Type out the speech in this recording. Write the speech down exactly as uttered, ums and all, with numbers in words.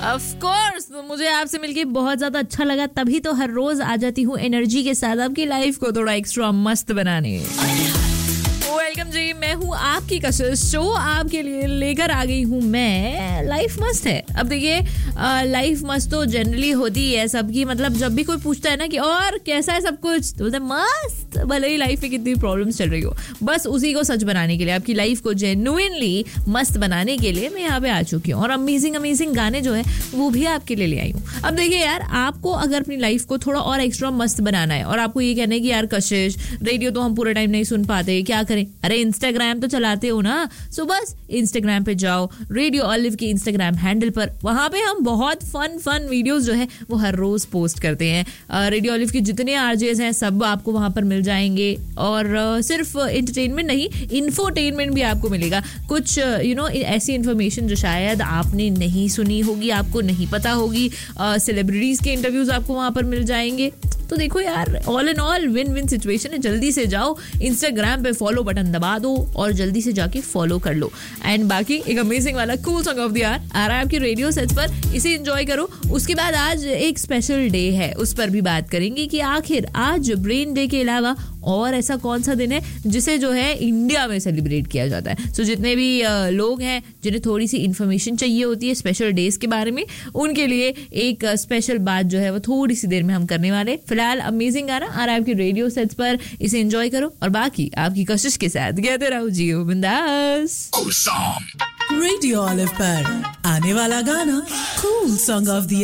Of course, तो मुझे आपसे मिलके बहुत ज्यादा अच्छा लगा, तभी तो हर रोज आ जाती हूँ एनर्जी के साथ आपकी लाइफ को थोड़ा एक्स्ट्रा मस्त बनाने। वेलकम जी, मैं हूँ आपकी कशिश, शो आपके लिए लेकर आ गई हूँ मैं। लाइफ मस्त है। अब देखिए, लाइफ मस्त तो जनरली होती है सबकी, मतलब जब भी कोई पूछता है ना कि और कैसा है सब कुछ, तो बोलते मस्त, भले ही लाइफ में कितनी प्रॉब्लम्स चल रही हो। बस उसी को सच बनाने के लिए, आपकी लाइफ को जेन्युइनली मस्त बनाने के लिए मैं यहाँ पे आ चुकी हूँ, और अमेजिंग अमेजिंग गाने जो है वो भी आपके लिए ले आई हूँ। अब देखिए यार, आपको अगर अपनी लाइफ को थोड़ा और एक्स्ट्रा मस्त बनाना है, और आपको ये कहना है कि यार कशिश, रेडियो तो हम पूरे टाइम नहीं सुन पाते, क्या करें? अरे इंस्टाग्राम तो चलाते हो ना, सो बस इंस्टाग्राम पे जाओ, रेडियो ऑलिव के इंस्टाग्राम हैंडल पर। वहां पे हम बहुत फन फन वीडियोस जो है वो हर रोज पोस्ट करते हैं। रेडियो ऑलिव के जितने आरजेस हैं सब आपको वहां पर मिल जाएंगे, और uh, सिर्फ एंटरटेनमेंट नहीं, इंफोटेनमेंट भी आपको मिलेगा। कुछ यू नो ऐसी इन्फॉर्मेशन जो शायद आपने नहीं सुनी होगी, आपको नहीं पता होगी, सेलिब्रिटीज के इंटरव्यूज आपको वहां पर मिल जाएंगे। तो देखो यार, all in all win win situation है। जल्दी से जाओ इंस्टाग्राम पे, फॉलो बटन दबा दो और जल्दी से जाके फॉलो कर लो। एंड बाकी एक अमेजिंग वाला cool song of the our आ रहा है आपकी रेडियो सेट्स पर, इसे एंजॉय करो। उसके बाद आज एक स्पेशल डे है, उस पर भी बात करेंगे कि आखिर आज ब्रेन डे के अलावा और ऐसा कौन सा दिन है जिसे जो है इंडिया में सेलिब्रेट किया जाता है। सो so, जितने भी uh, लोग हैं जिन्हें थोड़ी सी इन्फॉर्मेशन चाहिए होती है स्पेशल डेज के बारे में, उनके लिए एक स्पेशल uh, बात जो है वो थोड़ी सी देर में हम करने वाले। फिलहाल अमेजिंग गाना आ रहा है आपकी रेडियो सेट्स पर, इसे एंजॉय करो, और बाकी आपकी कशिश के साथ कहते रहो जियो बिंदास। रेडियो ऑलिव पर आने वाला गाना कूल सॉन्ग ऑफ द